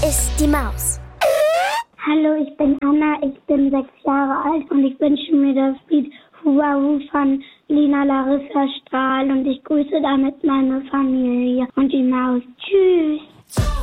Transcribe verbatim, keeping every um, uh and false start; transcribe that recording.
ist die Maus. Hallo, ich bin Anna, ich bin sechs Jahre alt und ich wünsche mir das Lied Hua Hu von Lina Larissa Strahl und ich grüße damit meine Familie und die Maus. Tschüss!